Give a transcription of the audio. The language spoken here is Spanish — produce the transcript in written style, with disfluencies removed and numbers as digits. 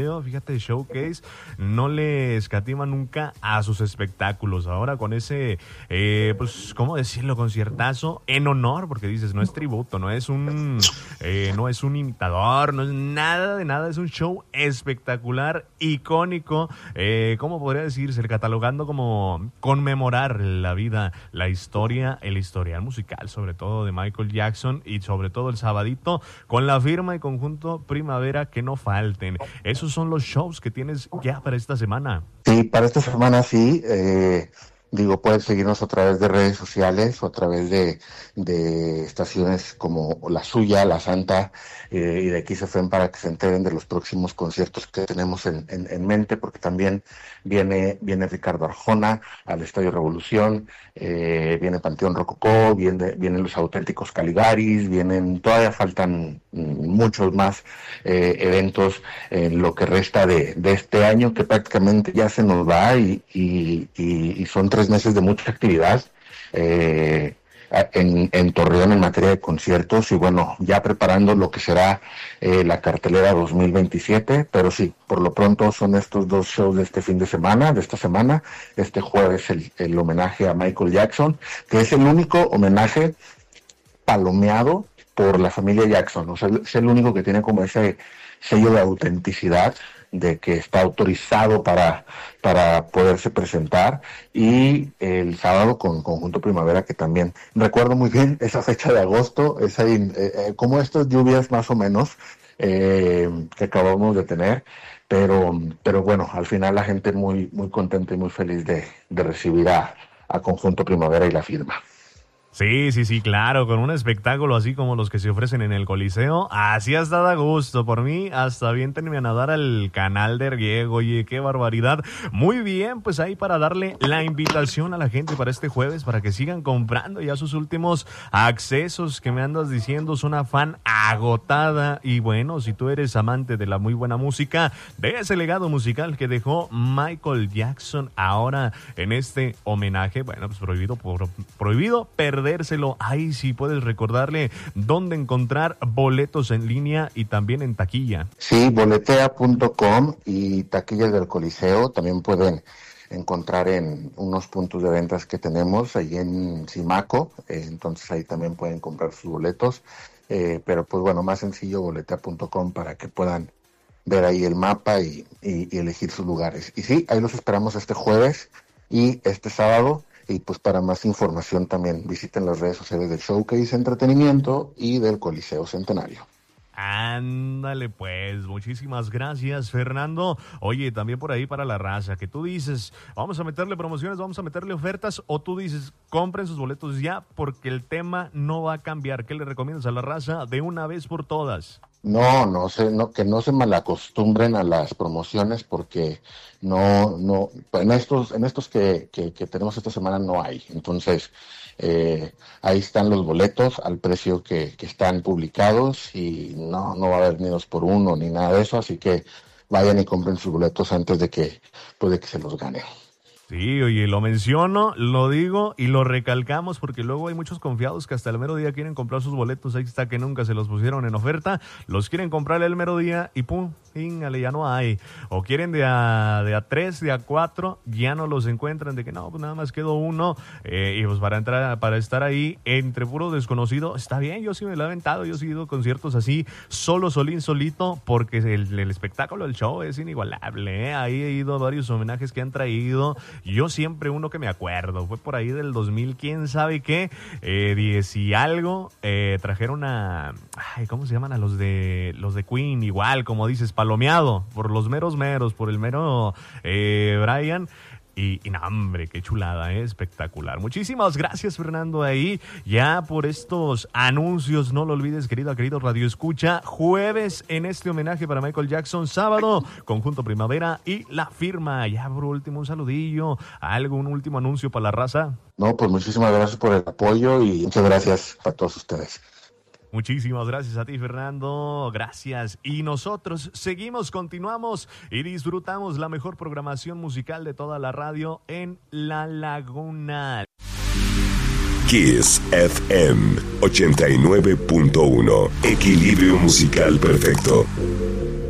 Fíjate, Showcase no le escatima nunca a sus espectáculos. Ahora con ese, pues, ¿cómo decirlo? Conciertazo en honor, porque dices, no es tributo, no es un imitador, no es nada de nada, es un show espectacular, icónico, ¿cómo podría decirse? Catalogando como conmemorar la vida, la historia, el historial musical, sobre todo de Michael Jackson y sobre todo el sabadito con la firma y conjunto Primavera, que no falten. Esos son los shows que tienes ya para esta semana. Sí, para esta semana sí. Puedes seguirnos a través de redes sociales o a través de estaciones como la suya, La Santa y de XFM para que se enteren de los próximos conciertos que tenemos en mente, porque también viene Ricardo Arjona al Estadio Revolución, viene Panteón Rococó, vienen los Auténticos Caligaris, todavía faltan muchos más eventos en lo que resta de este año, que prácticamente ya se nos va y son 3 meses de mucha actividad en Torreón en materia de conciertos y bueno, ya preparando lo que será la cartelera 2027, pero sí, por lo pronto son estos 2 shows de este fin de semana, de esta semana. Este jueves el homenaje a Michael Jackson, que es el único homenaje palomeado por la familia Jackson, o sea, es el único que tiene como ese sello de autenticidad, de que está autorizado para poderse presentar, y el sábado con Conjunto Primavera, que también recuerdo muy bien esa fecha de agosto, como estas lluvias más o menos que acabamos de tener, pero bueno, al final la gente muy, muy contenta y muy feliz de recibir a Conjunto Primavera y la firma. Sí, claro, con un espectáculo así como los que se ofrecen en el Coliseo, así hasta da gusto. Por mí, hasta aviéntenme a nadar al canal de riego, oye, qué barbaridad. Muy bien, pues ahí para darle la invitación a la gente para este jueves, para que sigan comprando ya sus últimos accesos, que me andas diciendo, es una fan agotada. Y bueno, si tú eres amante de la muy buena música, de ese legado musical que dejó Michael Jackson, ahora en este homenaje, bueno, pues prohibido perdérselo. Ahí sí puedes recordarle dónde encontrar boletos en línea y también en taquilla. Sí, boletea.com y taquillas del Coliseo. También pueden encontrar en unos puntos de ventas que tenemos ahí en Simaco, entonces ahí también pueden comprar sus boletos, pero pues bueno, más sencillo, boletea.com, para que puedan ver ahí el mapa y elegir sus lugares. Y sí, ahí los esperamos este jueves y este sábado. Y pues para más información también visiten las redes sociales del Showcase Entretenimiento y del Coliseo Centenario. Ándale pues, muchísimas gracias, Fernando. Oye, también por ahí para la raza, que tú dices, vamos a meterle promociones, vamos a meterle ofertas, o tú dices, compren sus boletos ya porque el tema no va a cambiar. ¿Qué le recomiendas a la raza de una vez por todas? Que no se malacostumbren a las promociones, porque en estos que tenemos esta semana no hay. Entonces, ahí están los boletos al precio que están publicados, y no va a haber ni 2 por 1 ni nada de eso, así que vayan y compren sus boletos antes de que se los ganen. Sí, oye, lo menciono, lo digo y lo recalcamos, porque luego hay muchos confiados que hasta el mero día quieren comprar sus boletos. Ahí está, que nunca se los pusieron en oferta, los quieren comprar el mero día y pum, íngale, ya no hay. O quieren de a 3, de a 4, ya no los encuentran, de que no, pues nada más quedó uno, y pues para estar ahí entre puro desconocido, está bien. Yo sí me lo he aventado, yo he ido a conciertos así, solito, porque el espectáculo, el show es inigualable, ¿eh? Ahí he ido a varios homenajes que han traído. Yo siempre uno que me acuerdo, fue por ahí del 2000, quién sabe qué, 10 y algo, trajeron ¿cómo se llaman? A los de Queen, igual, como dices, palomeado, por los meros, por el mero Brian. Y no, hombre, qué chulada, espectacular. Muchísimas gracias, Fernando, ahí ya por estos anuncios. No lo olvides, querido Radio Escucha, jueves en este homenaje para Michael Jackson, sábado Conjunto Primavera y la firma. Ya por último, un saludillo, un último anuncio para la raza. No, pues muchísimas gracias por el apoyo y muchas gracias para todos ustedes. Muchísimas gracias a ti, Fernando. Gracias. Y nosotros continuamos y disfrutamos la mejor programación musical de toda la radio en La Laguna. Kiss FM 89.1. Equilibrio musical perfecto.